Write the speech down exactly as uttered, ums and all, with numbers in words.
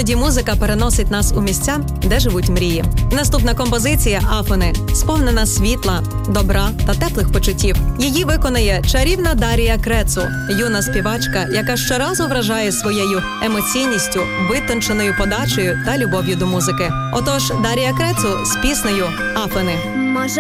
Іноді музика переносить нас у місця, де живуть мрії. Наступна композиція «Афони» сповнена світла, добра та теплих почуттів. Її виконає чарівна Дарія Крецу, юна співачка, яка щоразу вражає своєю емоційністю, витонченою подачею та любов'ю до музики. Отож, Дарія Крецу з піснею «Афони». Може,